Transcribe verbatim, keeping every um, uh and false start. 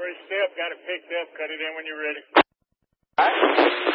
Every step, got it picked up, cut it in when you're ready. All right.